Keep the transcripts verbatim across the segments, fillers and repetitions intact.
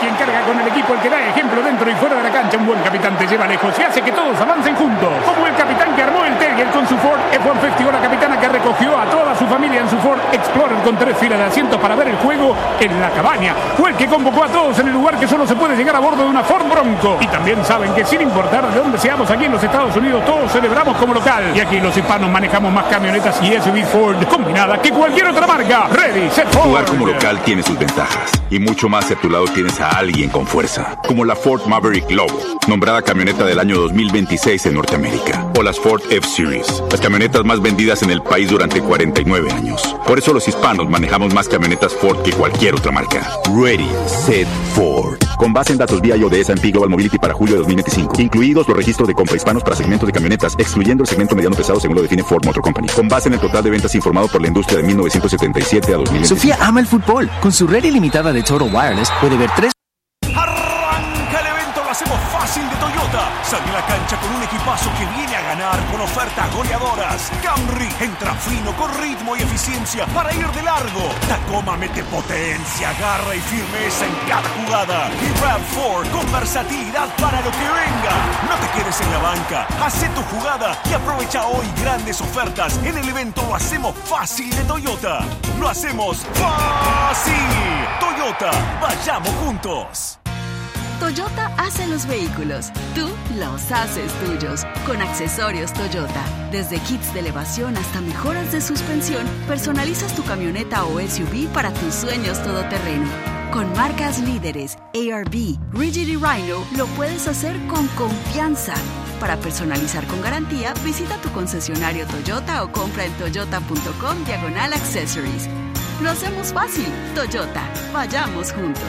encarga con el equipo el que da ejemplo dentro y fuera de la cancha. Un buen capitán te lleva lejos y hace que todos avancen juntos. Como el capitán que armó el Terrier con su Ford F ciento cincuenta o la capitana que recogió a toda su familia en su Ford Explorer con tres filas de asientos para ver el juego en la cabaña. O el que convocó a todos en el lugar que solo se puede llegar a bordo de una Ford Bronco. Y también saben que sin importar de dónde seamos aquí en los Estados Unidos, todos celebramos como local. Y aquí los hispanos manejamos más camionetas y S U V Ford combinadas que cualquier otra marca. Ready, set, Ford. Jugar como local tiene sus ventajas. Y mucho más si a tu lado tienes a alguien con fuerza. Como la Ford Maverick Lobo, nombrada camioneta del año dos mil veintiséis en Norteamérica. O las Ford F-Series, las camionetas más vendidas en el país durante cuarenta y nueve años. Por eso los hispanos manejamos más camionetas Ford que cualquier otra marca. Ready, set, Ford. Con base en datos V I O de S and P Global Mobility para julio de dos mil veinticinco. Incluidos los registros de compra hispanos para segmentos de camionetas, excluyendo el segmento mediano pesado según lo define Ford Motor Company. Con base en el total de ventas informado por la industria de mil novecientos setenta y siete a dos mil veinticinco. Sofía ama el fútbol. Con su red ilimitada de Total Wireless puede ver tres... Arranca el evento, lo hacemos fácil de Toyota. Sale a la cancha con un equipazo que viene a ganar con ofertas goleadoras. Camry entra fino con ritmo y eficiencia para ir de largo. Tacoma mete potencia, garra y firmeza en cada jugada. Y RAV cuatro con versatilidad para lo que venga. No te quedes en la banca, haz tu jugada y aprovecha hoy grandes ofertas en el evento Lo hacemos fácil de Toyota. Lo hacemos fácil. Toyota, vayamos juntos. Toyota hace los vehículos, tú los haces tuyos. Con accesorios Toyota, desde kits de elevación hasta mejoras de suspensión, personalizas tu camioneta o S U V para tus sueños todoterreno. Con marcas líderes, A R B, Rigid y Rhino, lo puedes hacer con confianza. Para personalizar con garantía, visita tu concesionario Toyota o compra en toyota.com diagonal accessories. Lo hacemos fácil. Toyota, vayamos juntos.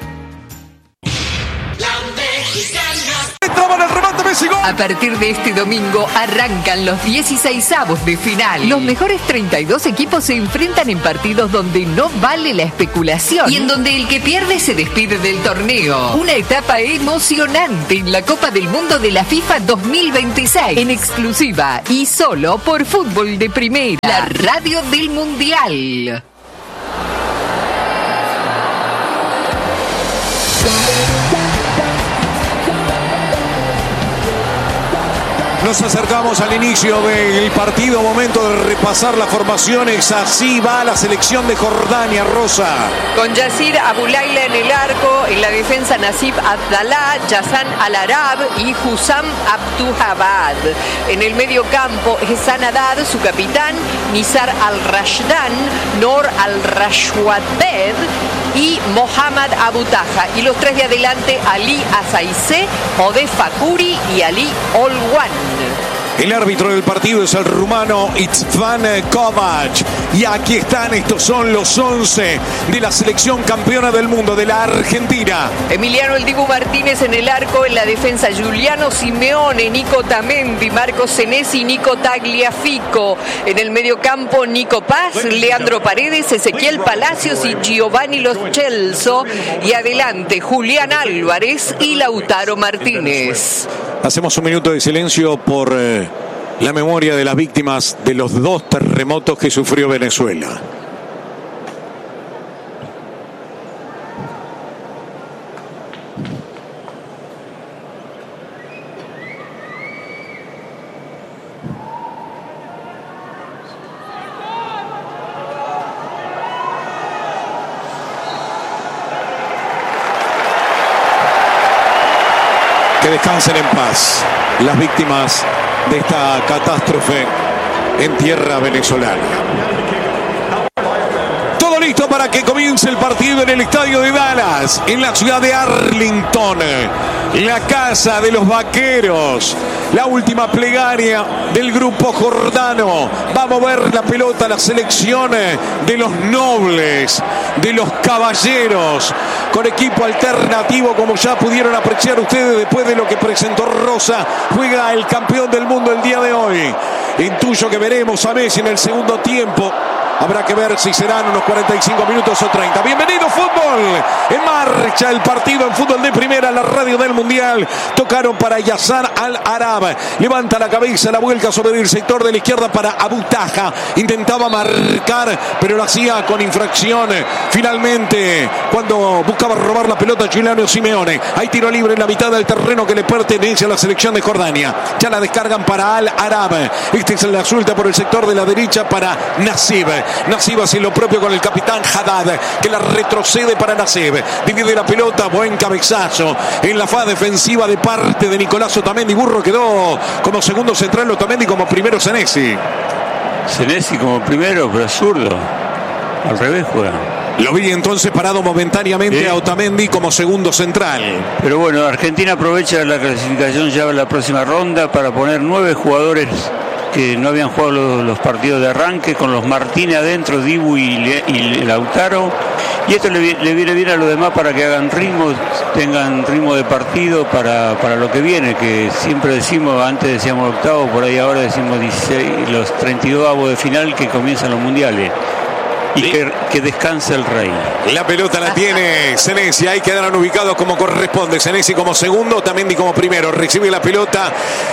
Entraba en el remate, Messi, gol. A partir de este domingo arrancan los dieciseisavos de final. Los mejores treinta y dos equipos se enfrentan en partidos donde no vale la especulación y en donde el que pierde se despide del torneo. Una etapa emocionante en la Copa del Mundo de la FIFA dos mil veintiséis. En exclusiva y solo por Fútbol de Primera, la radio del Mundial. Nos acercamos al inicio del partido, momento de repasar las formaciones. Así va la selección de Jordania, Rosa. Con Yasir Abulaila en el arco, en la defensa Nasib Abdallah, Yassan Al-Arab y Hussam Abduhabad. En el medio campo, Hassan Haddad, su capitán, Nizar Al-Rashdan, Nor Al-Rashwadbed y Mohammad Abu Taha. Y los tres de adelante, Ali Azaizé, Odeh Fakuri y Ali Olwan. El árbitro del partido es el rumano Itzvan Kovac. Y aquí están, estos son los once de la selección campeona del mundo de la Argentina. Emiliano El Dibu Martínez en el arco, en la defensa Giuliano Simeone, Nico Tamendi, Marcos Senesi, Nico Tagliafico. En el mediocampo Nico Paz, Leandro Paredes, Ezequiel Palacios y Giovanni Lo Celso. Y adelante Julián Álvarez y Lautaro Martínez. Hacemos un minuto de silencio por eh, la memoria de las víctimas de los dos terremotos que sufrió Venezuela. Que descansen en paz las víctimas de esta catástrofe en tierra venezolana. Todo listo para que comience el partido en el estadio de Dallas, en la ciudad de Arlington, la casa de los vaqueros. La última plegaria del grupo jordano. Va a mover la pelota la selección de los nobles, de los caballeros, con equipo alternativo, como ya pudieron apreciar ustedes después de lo que presentó Rosa. Juega el campeón del mundo el día de hoy. Intuyo que veremos a Messi en el segundo tiempo. Habrá que ver si serán unos cuarenta y cinco minutos o treinta. Bienvenido fútbol. En marcha el partido en fútbol de primera, la radio del Mundial. Tocaron para Yassan Al-Arab. Levanta la cabeza, la vuelca sobre el sector de la izquierda para Abu Taha. Intentaba marcar, pero lo hacía con infracción. Finalmente, cuando buscaba robar la pelota, Giuliano Simeone. Hay tiro libre en la mitad del terreno que le pertenece a la selección de Jordania. Ya la descargan para Al-Arab. Este es la suelta por el sector de la derecha para Nassib. Nassib hace lo propio con el capitán Haddad, que la retrocede para Nassib. Divide la pelota, buen cabezazo en la fase defensiva de parte de Nicolás Otamendi. Burro quedó como segundo central, Otamendi como primero Senesi. Senesi como primero, pero es zurdo. Al revés juega. Lo vi entonces parado momentáneamente ¿Sí? a Otamendi como segundo central. Pero bueno, Argentina aprovecha la clasificación ya en la próxima ronda para poner nueve jugadores que no habían jugado los, los partidos de arranque, con los Martínez adentro, Dibu y, Le, y Lautaro. Y esto le, le viene bien a los demás para que hagan ritmo, tengan ritmo de partido para, para lo que viene, que siempre decimos, antes decíamos octavo, por ahí ahora decimos dieciséis, los treinta y dos avos de final que comienzan los mundiales. Y sí. que, que descanse el rey. La pelota la tiene Senesi. Ahí quedaron ubicados como corresponde. Senesi como segundo, Otamendi como primero. Recibe la pelota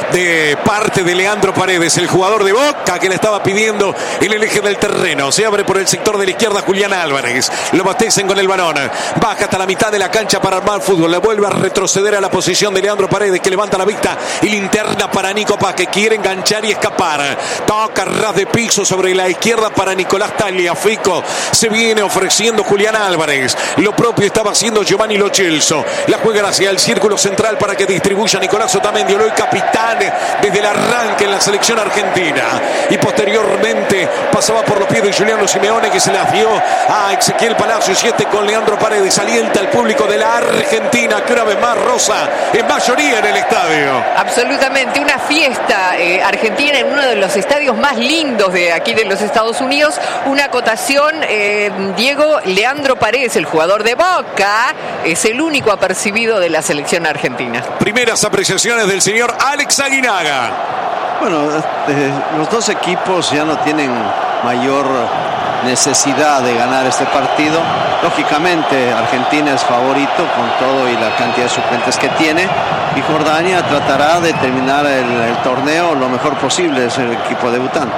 de parte de Leandro Paredes, el jugador de Boca que le estaba pidiendo en el eje del terreno. Se abre por el sector de la izquierda Julián Álvarez. Lo abastecen con el balón. Baja hasta la mitad de la cancha para armar fútbol. Le vuelve a retroceder a la posición de Leandro Paredes, que levanta la vista y linterna para Nico Paz, que quiere enganchar y escapar. Toca ras de piso sobre la izquierda para Nicolás Tagliafico. Se viene ofreciendo Julián Álvarez. Lo propio estaba haciendo Giovanni Lo Celso. La juega hacia el círculo central para que distribuya Nicolás Otamendi, hoy capitán desde el arranque en la selección argentina. Y posteriormente pasaba por los pies de Giuliano Simeone, que se las dio a Ezequiel Palacios, y este con Leandro Paredes. Alienta al público de la Argentina, que una vez más rosa en mayoría en el estadio. Absolutamente, una fiesta eh, argentina en uno de los estadios más lindos de aquí de los Estados Unidos. Una acotación. Eh, Diego, Leandro Paredes, el jugador de Boca, es el único apercibido de la selección argentina. Primeras apreciaciones del señor Alex Aguinaga. Bueno, eh, los dos equipos ya no tienen mayor necesidad de ganar este partido. Lógicamente Argentina es favorito con todo y la cantidad de suplentes que tiene, y Jordania tratará de terminar el, el torneo lo mejor posible. Es el equipo debutante.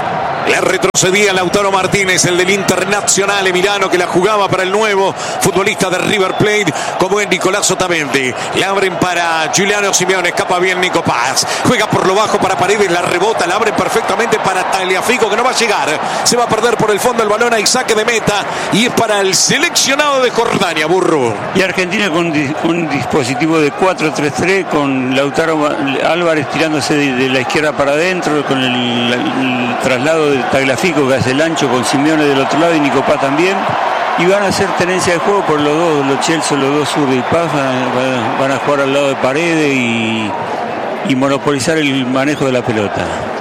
La retrocedía Lautaro Martínez, el del Internacional Milano, que la jugaba para el nuevo futbolista de River Plate, como es Nicolás Otamendi. La abren para Giuliano Simeone, escapa bien Nico Paz. Juega por lo bajo para Paredes, la rebota, la abren perfectamente para Tagliafico, que no va a llegar. Se va a perder por el fondo el balón, hay saque de meta, y es para el seleccionado de Jordania, Burro. Y Argentina con un dispositivo de cuatro tres tres, con Lautaro Álvarez tirándose de, de la izquierda para adentro, con el, el traslado de Tagliafico, que hace el ancho, con Simeone del otro lado y Nico Paz también, y van a hacer tenencia de juego por los dos, los Chelsea, los dos Zurdo y Paz van, van a jugar al lado de Paredes y, y monopolizar el manejo de la pelota.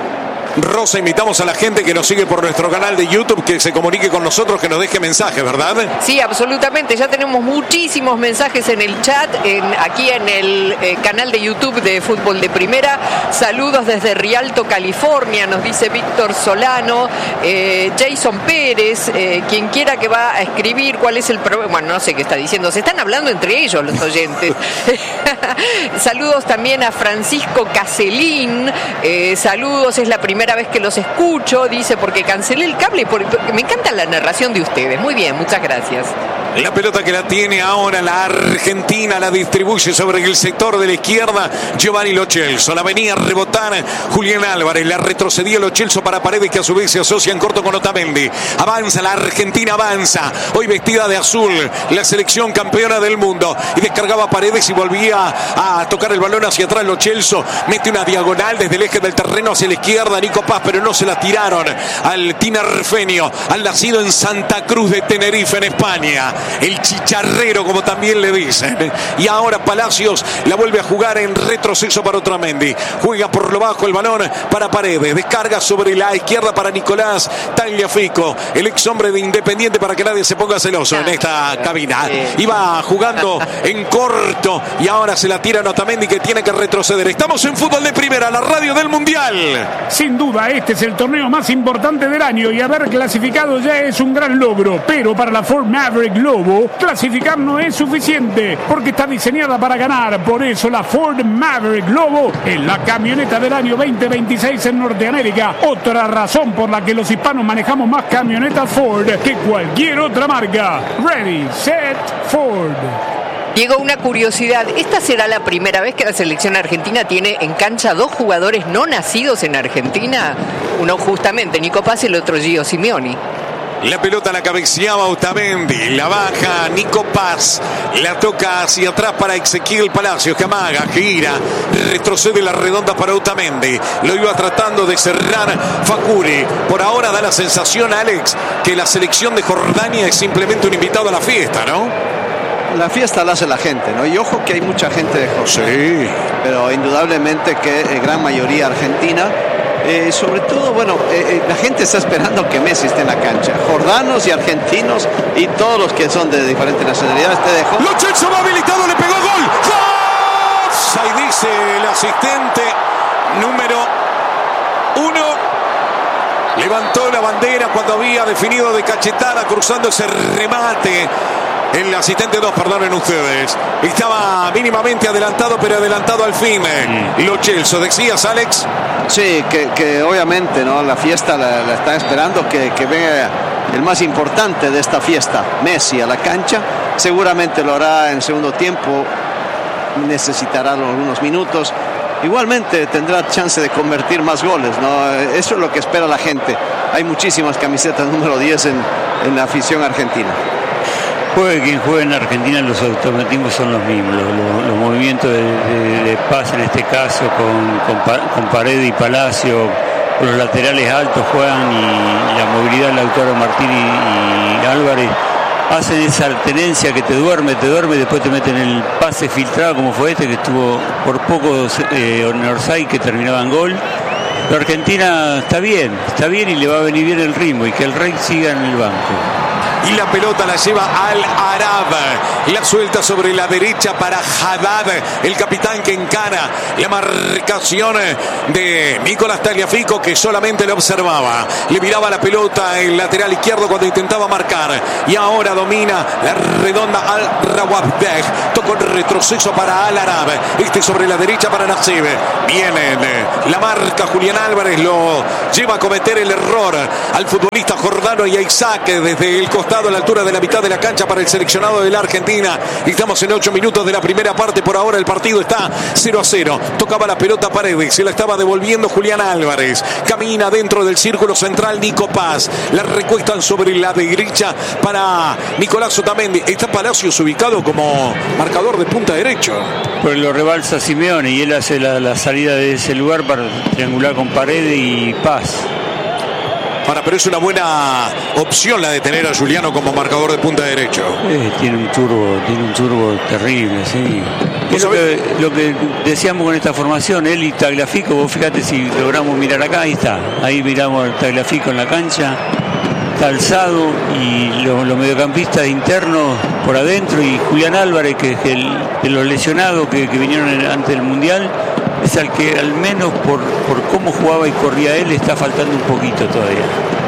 Rosa, invitamos a la gente que nos sigue por nuestro canal de YouTube que se comunique con nosotros, que nos deje mensajes, ¿verdad? Sí, absolutamente. Ya tenemos muchísimos mensajes en el chat, en, aquí en el eh, canal de YouTube de Fútbol de Primera. Saludos desde Rialto, California, nos dice Víctor Solano, eh, Jason Pérez, eh, quien quiera que va a escribir cuál es el problema. Bueno, no sé qué está diciendo. Se están hablando entre ellos los oyentes. Saludos también a Francisco Caselín. Eh, saludos, es la primera vez que los escucho, dice, porque cancelé el cable, porque me encanta la narración de ustedes. Muy bien, muchas gracias. La pelota que la tiene ahora la Argentina, la distribuye sobre el sector de la izquierda Giovanni Lo Celso. La venía a rebotar Julián Álvarez, la retrocedía Lo Celso para Paredes, que a su vez se asocia en corto con Otamendi. Avanza, la Argentina avanza, hoy vestida de azul, la selección campeona del mundo, y descargaba Paredes y volvía a tocar el balón hacia atrás. Lo Celso mete una diagonal desde el eje del terreno hacia la izquierda, Nico Paz, pero no se la tiraron al tinerfeño, al nacido en Santa Cruz de Tenerife, en España, el chicharrero, como también le dicen. Y ahora Palacios la vuelve a jugar en retroceso para Otamendi. Juega por lo bajo el balón para Paredes. Descarga sobre la izquierda para Nicolás Tagliafico, el ex hombre de Independiente, para que nadie se ponga celoso en esta cabina. Iba jugando en corto y ahora se la tiran a Otamendi, que tiene que retroceder. Estamos en Fútbol de Primera, la radio del Mundial. Sin duda, este es el torneo más importante del año. año y haber clasificado ya es un gran logro, pero para la Ford Maverick Lobo, clasificar no es suficiente, porque está diseñada para ganar. Por eso la Ford Maverick Lobo es la camioneta del año veinte veintiséis en Norteamérica. Otra razón por la que los hispanos manejamos más camionetas Ford que cualquier otra marca. Ready, set, Ford. Diego, una curiosidad, ¿esta será la primera vez que la selección argentina tiene en cancha dos jugadores no nacidos en Argentina? Uno justamente Nico Paz y el otro Gio Simeoni. La pelota la cabeceaba Otamendi, la baja Nico Paz, la toca hacia atrás para Ezequiel Palacios, que amaga, gira, retrocede la redonda para Otamendi, lo iba tratando de cerrar Fakuri. Por ahora da la sensación, Alex, que la selección de Jordania es simplemente un invitado a la fiesta, ¿no? La fiesta la hace la gente, ¿no? Y ojo que hay mucha gente de Jordania. Sí. Pero indudablemente que eh, gran mayoría argentina. Eh, sobre todo, bueno, eh, eh, la gente está esperando que Messi esté en la cancha. Jordanos y argentinos y todos los que son de diferentes nacionalidades. Te dejo. Lo Celso va habilitado, le pegó gol. ¡Gol! Ahí dice el asistente número uno. Levantó la bandera cuando había definido de cachetada, cruzando ese remate. El asistente dos, perdonen ustedes. Estaba mínimamente adelantado, pero adelantado al fin. Mm. Lo Celso, ¿decías, Alex? Sí, que, que obviamente, ¿no? La fiesta la, la están esperando, que, que venga el más importante de esta fiesta, Messi, a la cancha. Seguramente lo hará en segundo tiempo, necesitará algunos minutos. Igualmente tendrá chance de convertir más goles, ¿no? Eso es lo que espera la gente. Hay muchísimas camisetas número diez en, en la afición argentina. Juegue quien juegue en Argentina, los automatismos son los mismos. Los, los, los movimientos de, de, de Paz en este caso, con, con, con Paredes y Palacio, los laterales altos juegan, y la movilidad de Lautaro Martín y, y Álvarez hacen esa tenencia que te duerme, te duerme y después te meten el pase filtrado, como fue este, que estuvo por poco eh, en Orsay, que terminaba en gol. La Argentina está bien, está bien y le va a venir bien el ritmo, y que el Rey siga en el banco. Y la pelota la lleva Al Arab, la suelta sobre la derecha para Haddad, el capitán que encara la marcación de Nicolás Tagliafico, que solamente le observaba, le miraba la pelota el lateral izquierdo cuando intentaba marcar, y ahora domina la redonda Al Rawabdeh, tocó el retroceso para Al Arab, este sobre la derecha para Nasib, viene la marca Julián Álvarez, lo lleva a cometer el error al futbolista jordano y a Isaac desde el costado a la altura de la mitad de la cancha para el seleccionado de la Argentina. Estamos en ocho minutos de la primera parte. Por ahora el partido está cero a cero. Tocaba la pelota Paredes, se la estaba devolviendo Julián Álvarez. Camina dentro del círculo central Nico Paz. La recuestan sobre la derecha para Nicolás Otamendi. Está Palacios ubicado como marcador de punta derecho. Pues lo rebalsa Simeone y él hace la, la salida de ese lugar para triangular con Paredes y Paz. Ahora, pero es una buena opción la de tener a Juliano como marcador de punta derecho. Eh, tiene un turbo, tiene un turbo terrible, sí. Es lo que, lo que decíamos con esta formación, él y Tagliafico, vos fíjate si logramos mirar acá, ahí está. Ahí miramos al Tagliafico en la cancha, está alzado, y los, los mediocampistas internos por adentro, y Julián Álvarez, que es el de los lesionados que, que vinieron antes del Mundial, es al que al menos por, por cómo jugaba y corría él, está faltando un poquito todavía.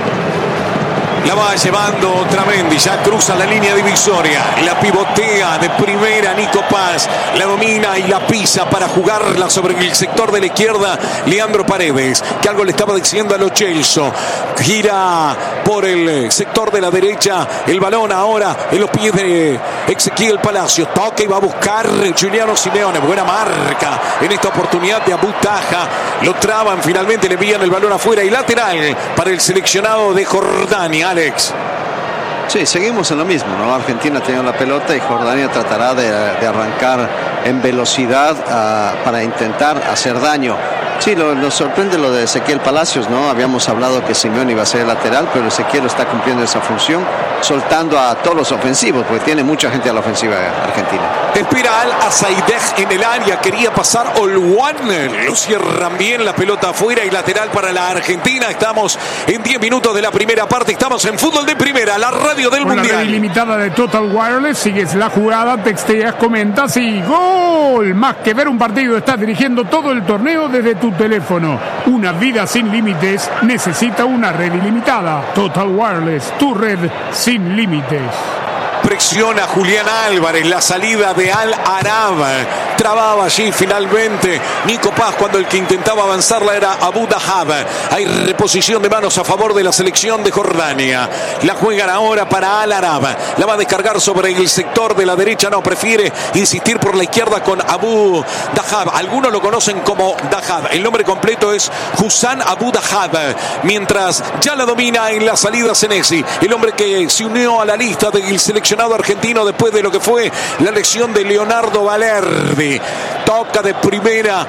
La va llevando Otamendi, ya cruza la línea divisoria, la pivotea de primera Nico Paz, la domina y la pisa para jugarla sobre el sector de la izquierda Leandro Paredes, que algo le estaba diciendo a Lo Celso. Gira por el sector de la derecha, el balón ahora en los pies de Ezequiel Palacios, toca y va a buscar Giuliano Simeone, buena marca en esta oportunidad de Abu Taha, lo traban, finalmente le envían el balón afuera, y lateral para el seleccionado de Jordania. Alex. Sí, seguimos en lo mismo, ¿no? Argentina tiene la pelota y Jordania tratará de, de arrancar en velocidad uh, para intentar hacer daño. Sí, lo, nos sorprende lo de Ezequiel Palacios, ¿no? Habíamos hablado que Simeone iba a ser el lateral, pero Ezequiel está cumpliendo esa función. soltando a todos los ofensivos, porque tiene mucha gente a la ofensiva argentina. Espera Al Asaideh en el área, quería pasar Olwan, lo cierran bien, la pelota afuera y lateral para la Argentina. Estamos en diez minutos de la primera parte, estamos en Fútbol de Primera, la radio del Con Mundial. la red ilimitada de Total Wireless, sigues la jugada, texteas, comentas y ¡gol! Más que ver un partido, estás dirigiendo todo el torneo desde tu teléfono. Una vida sin límites necesita una red ilimitada. Total Wireless, tu red sin límites. Presiona Julián Álvarez, la salida de Al Arab, trababa allí finalmente Nico Paz cuando el que intentaba avanzarla era Abu Dahab. Hay reposición de manos a favor de la selección de Jordania, la juegan ahora para Al Arab, la va a descargar sobre el sector de la derecha, no, prefiere insistir por la izquierda con Abu Dahab, algunos lo conocen como Dahab, el nombre completo es Hussam Abu Dahab, mientras ya la domina en la salida Senesi, el hombre que se unió a la lista del seleccionado argentino después de lo que fue la lesión de Leonardo Valerdi. Toca de primera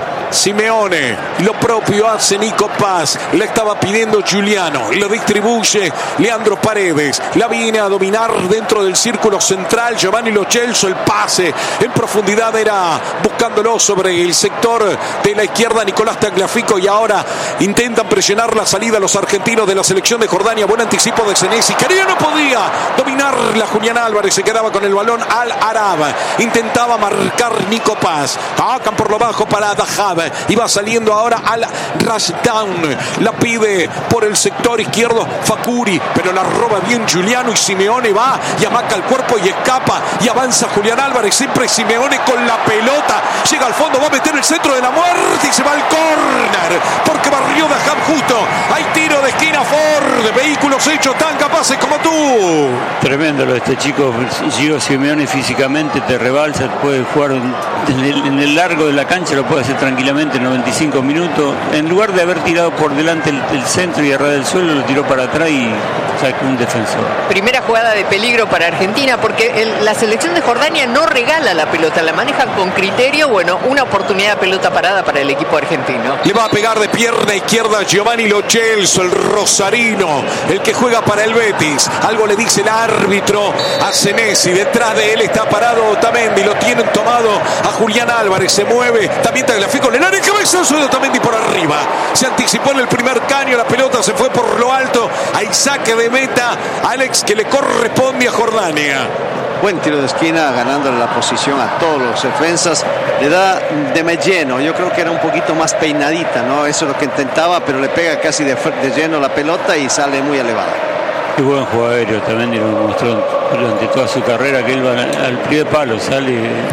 Simeone, lo propio hace Nico Paz, la estaba pidiendo Giuliano, lo distribuye Leandro Paredes, la viene a dominar dentro del círculo central Giovanni Lo Celso, el pase en profundidad era buscándolo sobre el sector de la izquierda Nicolás Tagliafico y ahora intentan presionar la salida a los argentinos de la selección de Jordania. Buen anticipo de Senesi, quería, no podía dominarla Julián Álvarez, se quedaba con el balón Al Arab, intentaba marcar Nico Paz, tocan por lo bajo para Dahab y va saliendo ahora al Rashdown, la pide por el sector izquierdo Fakuri, pero la roba bien Giuliano y Simeone va y amaca el cuerpo y escapa y avanza Julián Álvarez, siempre Simeone con la pelota, llega al fondo, va a meter el centro de la muerte y se va al córner porque barrió Dahab justo. Hay tiro de esquina Ford, vehículos hechos tan capaces como tú. Tremendo lo de este chico Gio Simeone, físicamente te rebalsa, puede jugar en el, en el largo de la cancha, lo puede hacer tranquilamente en noventa y cinco minutos. En lugar de haber tirado por delante el, el centro y errar el suelo, lo tiró para atrás y sacó un defensor. Primera jugada de peligro para Argentina porque el, la selección de Jordania no regala la pelota, la maneja con criterio. Bueno, una oportunidad de pelota parada para el equipo argentino. Le va a pegar de pierna izquierda Giovanni Lo Celso, el rosarino, el que juega para el Betis. Algo le dice el árbitro a Senesi, detrás de él está parado Otamendi, lo tienen tomado a Julián Álvarez, se mueve también Tagliafico en el área, cabezazo de Otamendi por arriba, se anticipó en el primer caño, la pelota se fue por lo alto, hay saque de meta, Alex, que le corresponde a Jordania. Buen tiro de esquina, ganándole la posición a todos los defensas, le da de lleno, yo creo que era un poquito más peinadita, ¿no? Eso es lo que intentaba, pero le pega casi de, de lleno la pelota y sale muy elevada. Qué buen juego aéreo, también lo mostró durante toda su carrera, que él va al primer palo, sale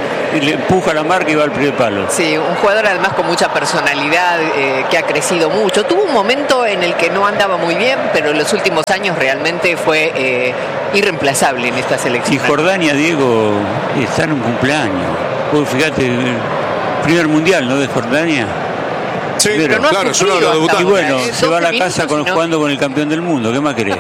y le empuja la marca y va al primer palo. Sí, un jugador además con mucha personalidad, eh, que ha crecido mucho. Tuvo un momento en el que no andaba muy bien, pero en los últimos años realmente fue eh, irreemplazable en esta selección. Y Jordania, Diego, está en un cumpleaños. Vos fíjate, el primer mundial, ¿no?, de Jordania. Sí, pero no claro, yo no lo debutaba. Y bueno, se va a la casa con, no... jugando con el campeón del mundo. ¿Qué más querés?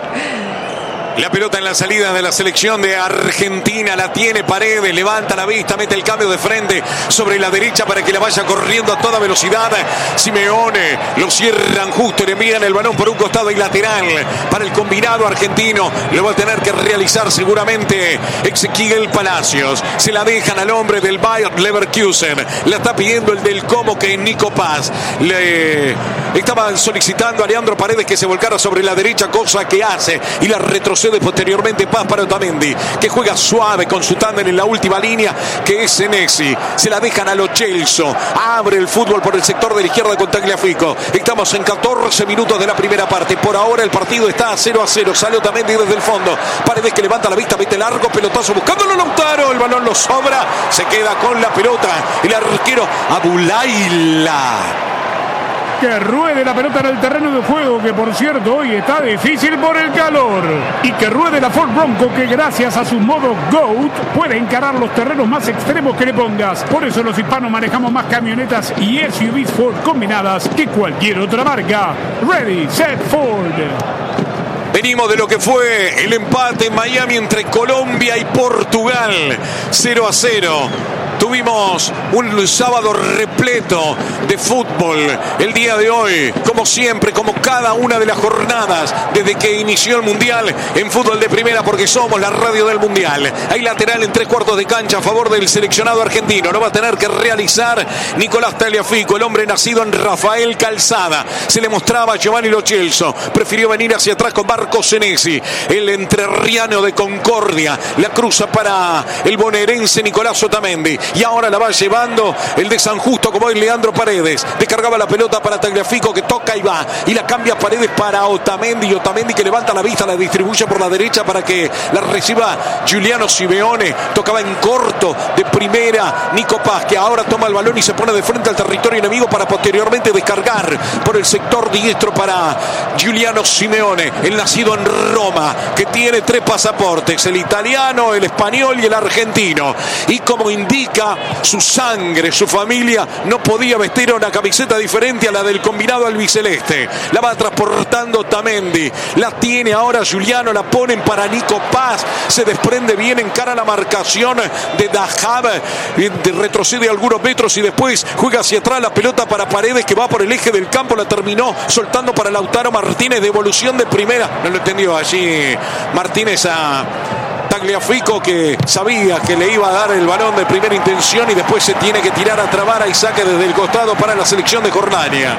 La pelota en la salida de la selección de Argentina, la tiene Paredes, levanta la vista, mete el cambio de frente sobre la derecha para que la vaya corriendo a toda velocidad. Simeone, lo cierran justo, le envían el balón por un costado y lateral para el combinado argentino. Lo va a tener que realizar seguramente Ezequiel Palacios. Se la dejan al hombre del Bayer Leverkusen. La está pidiendo el del Como, que es Nico Paz. Le estaban solicitando a Leandro Paredes que se volcara sobre la derecha, cosa que hace y la retrocede posteriormente Paz para Otamendi, que juega suave con su tándem en la última línea, que es Senesi. Se la dejan a Lo Celso, abre el fútbol por el sector de la izquierda con Tagliafico. Estamos en catorce minutos de la primera parte. Por ahora el partido está a cero a cero. Sale Otamendi desde el fondo, Paredes que levanta la vista, mete largo, pelotazo buscándolo Lautaro, el balón lo sobra, se queda con la pelota el arquero Abulaila. Que ruede la pelota en el terreno de juego, que por cierto hoy está difícil por el calor. Y que ruede la Ford Bronco, que gracias a su modo GOAT puede encarar los terrenos más extremos que le pongas. Por eso los hispanos manejamos más camionetas y S U Vs Ford combinadas que cualquier otra marca. Ready, set, Ford. Venimos de lo que fue el empate en Miami entre Colombia y Portugal, cero a cero. Tuvimos un sábado repleto de fútbol el día de hoy, como siempre, como cada una de las jornadas desde que inició el Mundial en fútbol de primera, porque somos la radio del Mundial. Hay lateral en tres cuartos de cancha a favor del seleccionado argentino. No va a tener que realizar Nicolás Tagliafico, el hombre nacido en Rafael Calzada. Se le mostraba a Giovanni Lo Celso, prefirió venir hacia atrás con Marco Senesi, el entrerriano de Concordia. La cruza para el bonaerense Nicolás Otamendi. Y ahora la va llevando el de San Justo, como es Leandro Paredes. Descargaba la pelota para Tagliafico, que toca y va. Y la cambia Paredes para Otamendi. Y Otamendi, que levanta la vista, la distribuye por la derecha para que la reciba Giuliano Simeone. Tocaba en corto de primera Nico Paz, que ahora toma el balón y se pone de frente al territorio enemigo para posteriormente descargar por el sector diestro para Giuliano Simeone, el nacido en Roma, que tiene tres pasaportes: el italiano, el español y el argentino. Y como indica su sangre, su familia, no podía vestir una camiseta diferente a la del combinado albiceleste. La va transportando Otamendi, la tiene ahora Giuliano, la ponen para Nico Paz, se desprende bien, encara la marcación de Dahab, retrocede algunos metros y después juega hacia atrás la pelota para Paredes, que va por el eje del campo, la terminó soltando para Lautaro Martínez, devolución de primera. No lo entendió allí Martínez a Tagliafico, que sabía que le iba a dar el balón de primera intención y después se tiene que tirar a trabar y saque desde el costado para la selección de Jordania.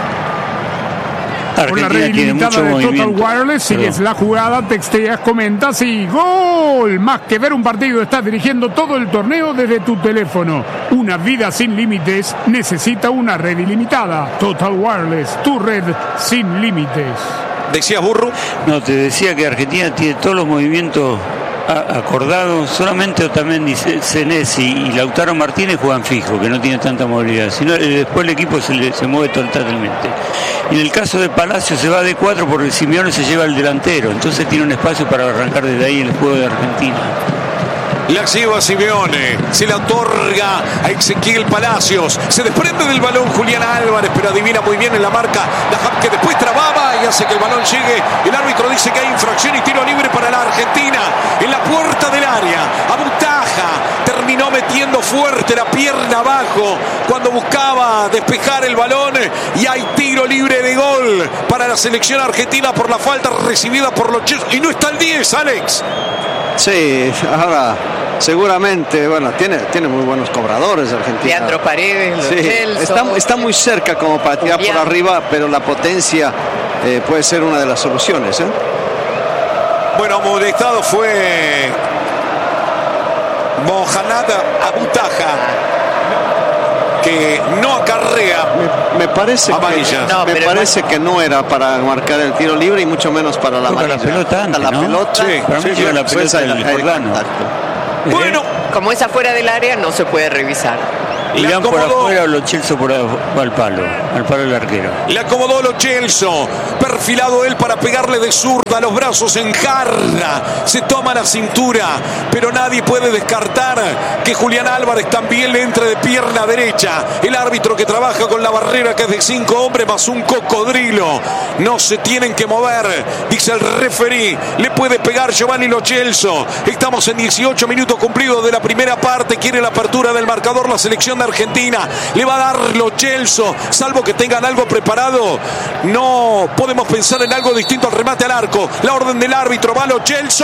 Con la red ilimitada de Total Wireless, sigues la jugada, texteas, comentas y ¡gol! Más que ver un partido, estás dirigiendo todo el torneo desde tu teléfono. Una vida sin límites necesita una red ilimitada. Total Wireless, tu red sin límites. ¿Decías, Burro? No, te decía que Argentina tiene todos los movimientos acordado. Solamente Otamendi, Senesi y Lautaro Martínez juegan fijo, que no tiene tanta movilidad, sino después el equipo se, le, se mueve totalmente. Y en el caso de Palacio se va de cuatro porque Simeone se lleva al delantero, entonces tiene un espacio para arrancar desde ahí el juego de Argentina. La lleva Simeone, se la otorga a Ezequiel Palacios, se desprende del balón Julián Álvarez, pero adivina muy bien en la marca Dahab, que después trababa y hace que el balón llegue. El árbitro dice que hay infracción y tiro libre para la Argentina en la puerta del área. Abutaja terminó metiendo fuerte la pierna abajo cuando buscaba despejar el balón y hay tiro libre de gol para la selección argentina por la falta recibida por los chicos. Y no está el diez, Alex. Sí, ahora seguramente, bueno, tiene, tiene muy buenos cobradores Argentina. Leandro Paredes, Lo sí, Celso, está, está muy cerca como para tirar por arriba, pero la potencia eh, puede ser una de las soluciones, ¿eh? Bueno, molestado fue Mohamed Abutaja, que no acarrea. Me, me parece, que, no, me parece que no era para marcar el tiro libre y mucho menos para la amarilla. La pelota antes, la ¿no? pelota, sí, para mí sí, llega la pelota del Jordano. Bueno, como es afuera del área no se puede revisar. Y le dan por afuera o Lo Celso por al palo, al palo del arquero. Le acomodó Lo Celso, perfilado él para pegarle de zurda, los brazos en jarra, se toma la cintura, pero nadie puede descartar que Julián Álvarez también le entre de pierna derecha. El árbitro que trabaja con la barrera, que es de cinco hombres más un cocodrilo, no se tienen que mover, dice el referí. Le puede pegar Giovanni Lo Celso. Estamos en dieciocho minutos cumplidos de la primera parte. Quiere la apertura del marcador la selección de Argentina. Le va a dar Lo Celso, salvo que tengan algo preparado. No podemos pensar en algo distinto al remate al arco. La orden del árbitro, va Lo Celso.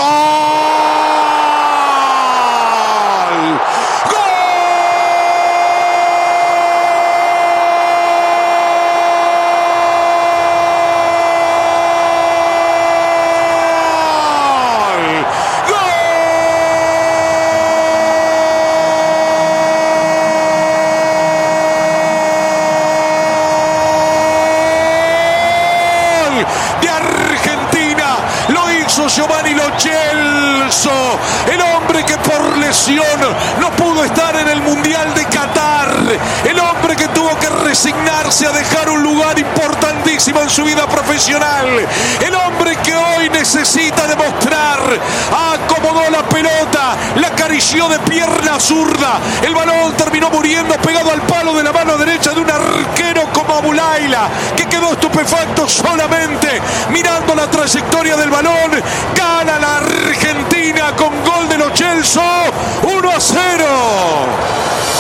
Giovanni Lo Celso, el hombre que por lesión no pudo estar en el Mundial de Qatar, el hombre que tuvo que resignarse a dejar un lugar importantísimo en su vida profesional, el hombre que hoy necesita demostrar, acomodó la pelota, la acarició de pierna zurda, el balón terminó muriendo pegado al palo de la mano derecha de un arquero como Abulaila, que quedó estupefacto solamente mirando la trayectoria del balón. Gana la Argentina con gol de Lo Celso, uno a cero.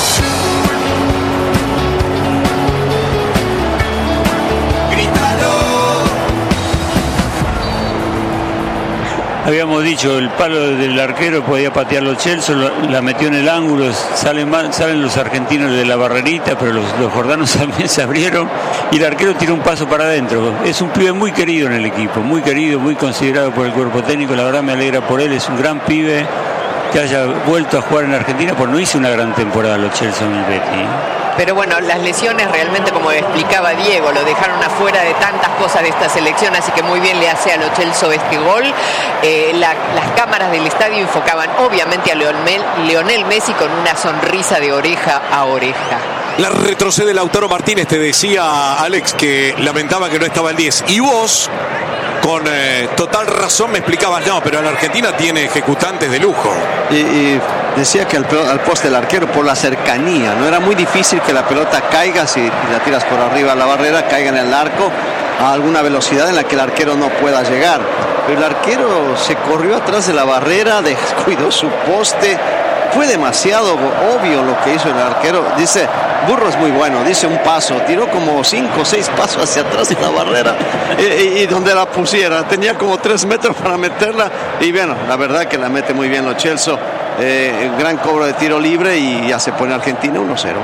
Habíamos dicho, el palo del arquero podía patear los Chelsea, la metió en el ángulo, salen, mal, salen los argentinos de la barrerita, pero los, los jordanos también se abrieron y el arquero tiró un paso para adentro. Es un pibe muy querido en el equipo, muy querido, muy considerado por el cuerpo técnico, la verdad me alegra por él, es un gran pibe que haya vuelto a jugar en Argentina, porque no hizo una gran temporada los Chelsea en el Betis. Pero bueno, las lesiones realmente, como explicaba Diego, lo dejaron afuera de tantas cosas de esta selección, así que muy bien le hace a Lo Celso este gol. Eh, la, las cámaras del estadio enfocaban obviamente a Leonel, Lionel Messi con una sonrisa de oreja a oreja. La retrocede Lautaro Martínez, te decía Alex que lamentaba que no estaba el diez. Y vos, con eh, total razón, me explicabas, no, pero la Argentina tiene ejecutantes de lujo. Y, y decía que al, al poste del arquero, por la cercanía, no era muy difícil que la pelota caiga, si la tiras por arriba a la barrera, caiga en el arco a alguna velocidad en la que el arquero no pueda llegar. Pero el arquero se corrió atrás de la barrera, descuidó su poste. Fue demasiado obvio lo que hizo el arquero. Dice, Burro es muy bueno, dice un paso, tiró como cinco o seis pasos hacia atrás de la barrera y, y, y donde la pusiera, tenía como tres metros para meterla y bueno, la verdad que la mete muy bien Lo Celso, eh, gran cobro de tiro libre y ya se pone Argentina uno cero.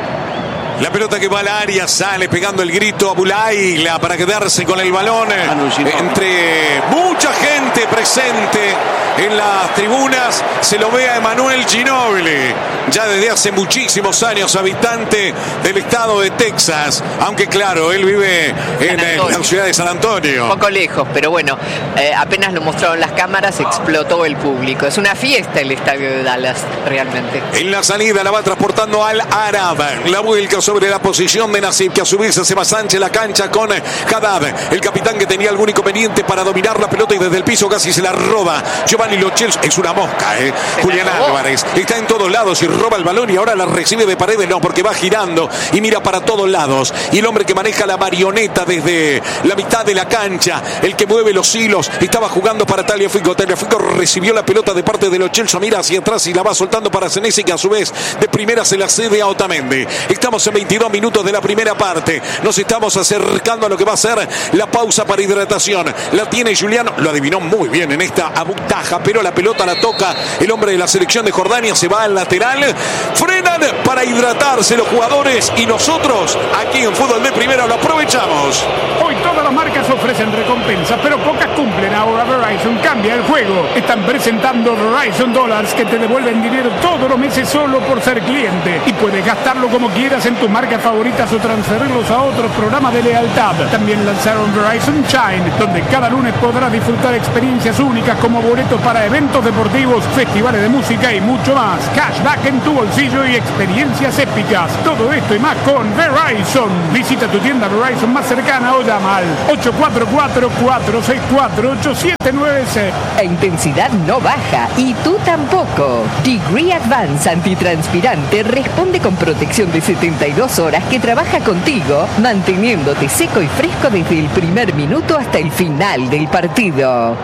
La pelota que va al área, sale pegando el grito a Bulaila para quedarse con el balón. Entre mucha gente presente en las tribunas, se lo ve a Emanuel Ginóbili, ya desde hace muchísimos años habitante del estado de Texas, aunque claro, él vive en, en la ciudad de San Antonio. Un poco lejos, pero bueno, eh, apenas lo mostraron las cámaras, explotó el público. Es una fiesta el estadio de Dallas, realmente. En la salida la va transportando al Arab, la vuelca sobre la posición de Nasib, que a su vez hace más ancha la cancha con Haddad, el capitán que tenía algún inconveniente para dominar la pelota y desde el piso casi se la roba. Giovanni Lo Celso, es una mosca, ¿eh? Julián Álvarez está en todos lados y roba el balón y ahora la recibe de Paredes, no, porque va girando y mira para todos lados. Y el hombre que maneja la marioneta desde la mitad de la cancha, el que mueve los hilos, estaba jugando para Tagliafico. Tagliafico recibió la pelota de parte de Lo Celso, mira hacia atrás y la va soltando para Senesi, que a su vez de primera se la cede a Otamendi. Estamos en veintidós minutos de la primera parte. Nos estamos acercando a lo que va a ser la pausa para hidratación. La tiene Juliano, lo adivinó muy bien en esta abutaja, pero la pelota la toca el hombre de la selección de Jordania, se va al lateral. Frenan para hidratarse los jugadores y nosotros aquí en Fútbol de Primera lo aprovechamos. Hoy todas las marcas ofrecen recompensas, pero pocas cumplen. Ahora Verizon cambia el juego. Están presentando Verizon Dollars, que te devuelven dinero todos los meses solo por ser cliente. Y puedes gastarlo como quieras en tus marcas favoritas o transferirlos a otros programas de lealtad. También lanzaron Verizon Shine, donde cada lunes podrás disfrutar experiencias únicas como boletos para eventos deportivos, festivales de música y mucho más. Cashback en tu bolsillo y experiencias épicas. Todo esto y más con Verizon. Visita tu tienda Verizon más cercana o llama al ocho cuatro cuatro, cuatro seis cuatro, ocho siete nueve seis. La intensidad no baja y tú tampoco. Degree Advance Antitranspirante responde con protección de setenta y dos horas que trabaja contigo, manteniéndote seco y fresco desde el primer minuto hasta el final del partido.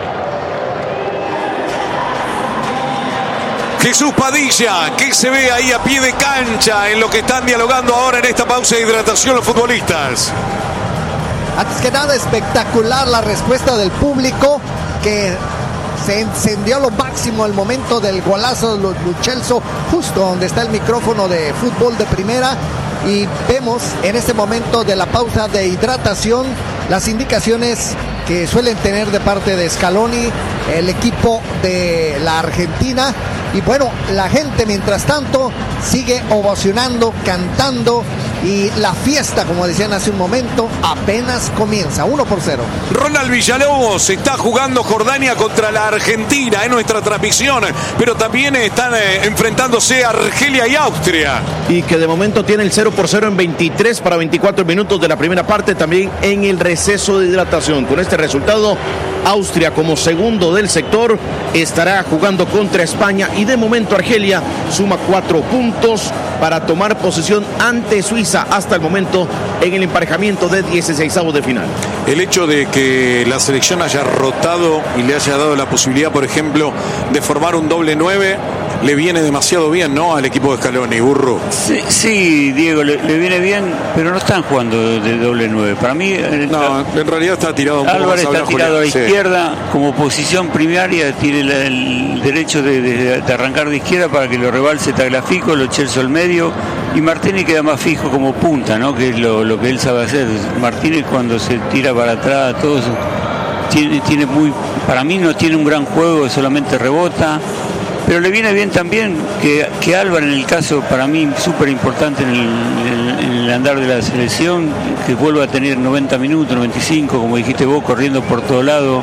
Jesús Padilla, que se ve ahí a pie de cancha en lo que están dialogando ahora en esta pausa de hidratación los futbolistas. Antes que nada, espectacular la respuesta del público, que se encendió a lo máximo el momento del golazo de Lo Celso, justo donde está el micrófono de Fútbol de Primera. Y vemos en este momento de la pausa de hidratación las indicaciones que suelen tener de parte de Scaloni, el equipo de la Argentina. Y bueno, la gente mientras tanto sigue ovacionando, cantando, y la fiesta, como decían hace un momento, apenas comienza. Uno por cero. Ronald Villalobos está jugando Jordania contra la Argentina en nuestra transmisión, pero también están eh, enfrentándose a Argelia y Austria. Y que de momento tiene el cero por cero en veintitrés para veinticuatro minutos de la primera parte, también en el receso de hidratación. Con este resultado, Austria como segundo del sector estará jugando contra España y de momento Argelia suma cuatro puntos para tomar posición ante Suiza hasta el momento en el emparejamiento de dieciseisavos de final. El hecho de que la selección haya rotado y le haya dado la posibilidad, por ejemplo, de formar un doble nueve, le viene demasiado bien, ¿no? Al equipo de Scaloni, Burro. Sí, sí Diego, le, le viene bien, pero no están jugando de, de doble nueve. Para mí, no, en realidad está tirado un poco Álvarez más está tirado a la sí. izquierda, como posición primaria, tiene la, el derecho de, de, de arrancar de izquierda para que lo rebalse Tagliafico, lo Celso al medio, y Martínez queda más fijo como punta, ¿no? Que es lo, lo que él sabe hacer. Martínez cuando se tira para atrás, todo eso, tiene, tiene muy, para mí no tiene un gran juego, solamente rebota. Pero le viene bien también que, que Álvarez, en el caso para mí súper importante en el, en, en el andar de la selección, que vuelva a tener noventa minutos, noventa y cinco, como dijiste vos, corriendo por todo lado.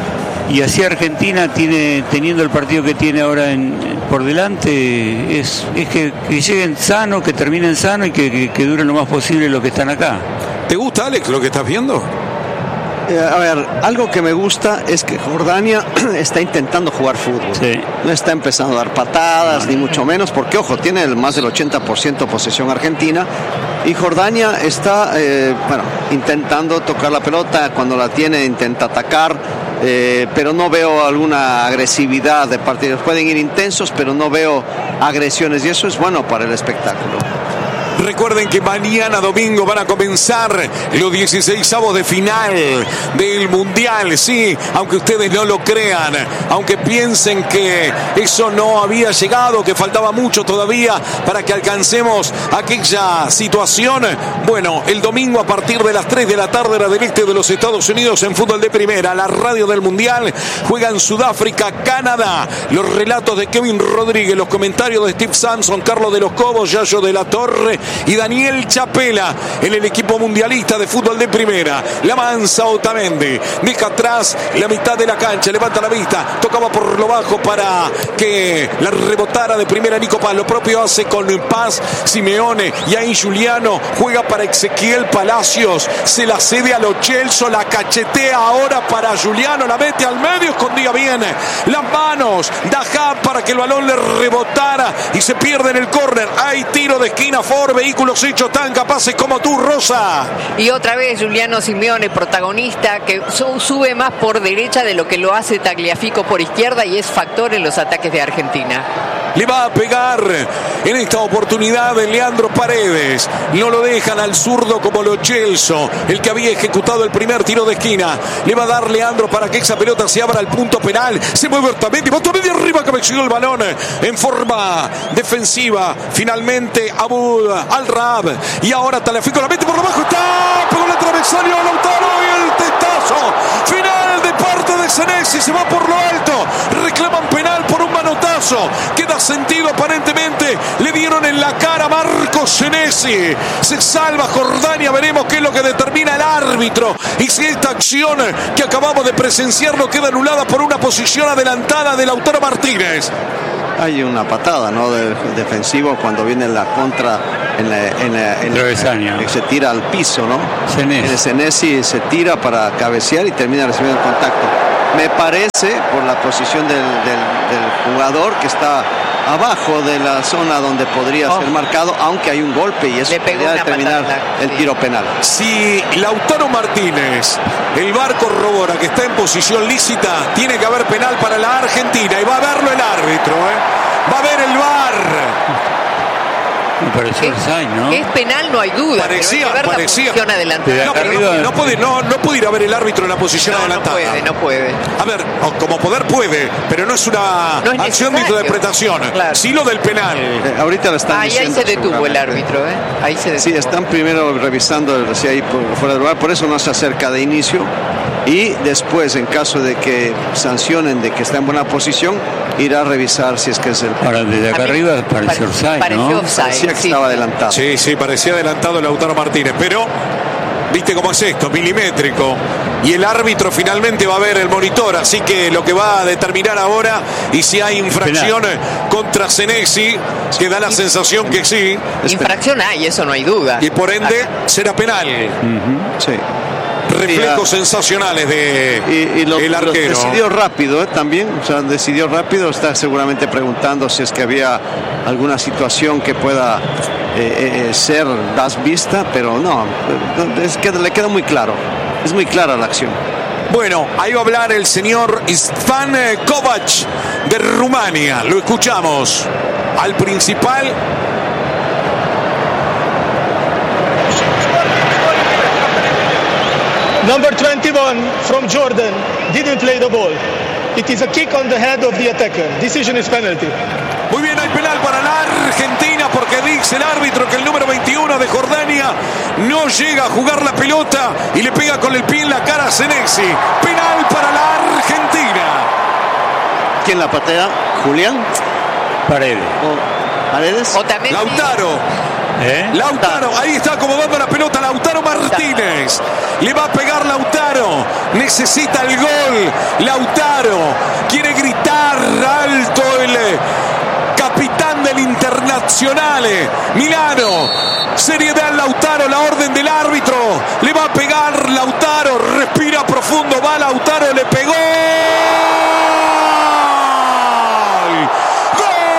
Y así Argentina, tiene teniendo el partido que tiene ahora en, por delante, es, es que, que lleguen sanos, que terminen sanos y que, que, que duren lo más posible los que están acá. ¿Te gusta, Alex, lo que estás viendo? Eh, a ver, algo que me gusta es que Jordania está intentando jugar fútbol. Sí. No está empezando a dar patadas, no, ni mucho menos, porque, ojo, tiene el más del ochenta por ciento posesión argentina. Y Jordania está, eh, bueno, intentando tocar la pelota. Cuando la tiene, intenta atacar. Eh, pero no veo alguna agresividad de partidos. Pueden ir intensos, pero no veo agresiones. Y eso es bueno para el espectáculo. Recuerden que mañana domingo van a comenzar los dieciseisavos de final del Mundial, sí, aunque ustedes no lo crean, aunque piensen que eso no había llegado, que faltaba mucho todavía para que alcancemos aquella situación. Bueno, el domingo a partir de las tres de la tarde, hora del este de los Estados Unidos, en fútbol de primera, la radio del Mundial, juegan Sudáfrica, Canadá. Los relatos de Kevin Rodríguez, los comentarios de Steve Sampson, Carlos de los Cobos, Yayo de la Torre y Daniel Chapela en el equipo mundialista de fútbol de primera. La Mansa Otamendi deja atrás la mitad de la cancha, levanta la vista, tocaba por lo bajo para que la rebotara de primera Nico Paz. Lo propio hace con Paz, Simeone, y ahí Juliano juega para Ezequiel Palacios, se la cede a Lo Celso, la cachetea ahora para Juliano, la mete al medio, escondía bien las manos, Dajab para que el balón le rebotara y se pierde en el córner. Hay tiro de esquina, Ford, vehículos hechos tan capaces como tú, Rosa. Y otra vez Giuliano Simeone, protagonista, que sube más por derecha de lo que lo hace Tagliafico por izquierda y es factor en los ataques de Argentina. Le va a pegar en esta oportunidad de Leandro Paredes. No lo dejan al zurdo como Lo Celso, el que había ejecutado el primer tiro de esquina. Le va a dar Leandro para que esa pelota se abra al punto penal. Se mueve Otamendi, Otamendi arriba, que me el balón en forma defensiva. Finalmente Abu Al-Raab. Y ahora Tagliafico la mete por debajo. Está, pegó el travesaño a Lautaro y el testazo final de parte de Senesi. Se va por lo alto. Reclaman penal por un manotazo. Queda sentido aparentemente. Le dieron en la cara a Marco Senesi. Se salva Jordania. Veremos qué es lo que determina el árbitro. Y si esta acción que acabamos de presenciar no queda anulada por una posición adelantada de Lautaro Martínez. Hay una patada, ¿no? De, defensivo cuando viene la contra en la, en la, en la, que se tira al piso, ¿no? Senesi. El Senesi se tira para cabecear y termina recibiendo el contacto. Me parece, por la posición del, del, del jugador, que está abajo de la zona donde podría oh. ser marcado, aunque hay un golpe y eso podría determinar patada, el sí. tiro penal. Si Lautaro Martínez, el V A R corrobora que está en posición lícita, tiene que haber penal para la Argentina y va a verlo el árbitro, ¿eh? Va a ver el V A R. Me pareció el sign, ¿no? Que es penal, no hay duda. Parecía, pero hay que ver parecía. La posición adelantada. No, pero no, no, puede, no, no puede ir a ver el árbitro en la posición no, adelantada. No puede, no puede. A ver, como poder puede, pero no es una no es acción de interpretación. Claro. Sí lo del penal. Eh, ahorita lo están ahí, diciendo. Ahí se detuvo el árbitro, ¿eh? Ahí se detuvo. Sí, están primero revisando si hay fuera de lugar, por eso no se acerca de inicio. Y después, en caso de que sancionen de que está en buena posición, irá a revisar si es que es el... Ahora, desde acá arriba pareció offside, ¿no? Parecía que sí. estaba adelantado. Sí, sí, parecía adelantado Lautaro Martínez, pero viste cómo es esto, milimétrico. Y el árbitro finalmente va a ver el monitor, así que lo que va a determinar ahora, y si hay infracción penal contra Senesi, que da la sensación que sí. Infracción hay, eso no hay duda. Y por ende será penal. Uh-huh. Sí. Reflejos sí, sensacionales de y, y lo, el arquero. Lo decidió rápido ¿eh? también, o sea, decidió rápido. Está seguramente preguntando si es que había alguna situación que pueda eh, eh, ser das vista, pero no, es que le queda muy claro, es muy clara la acción. Bueno, ahí va a hablar el señor Istvan Kovac de Rumania. Lo escuchamos al principal. Number twenty-one from Jordan didn't play the ball. It is a kick on the head of the attacker. Decision is penalty. Muy bien, hay penal para la Argentina porque dice el árbitro que el número veintiuno de Jordania no llega a jugar la pelota y le pega con el pie en la cara a Senesi. Penal para la Argentina. ¿Quién la patea? ¿Julián? Paredes. ¿O Paredes? Otamendi. Lautaro. ¿Eh? Lautaro, ahí está acomodando la pelota Lautaro Martínez. Le va a pegar Lautaro. Necesita el gol. Lautaro quiere gritar alto el capitán del Internazionale Milano. Serie B al Lautaro, la orden del árbitro. Le va a pegar Lautaro. Respira profundo, va Lautaro, le pegó.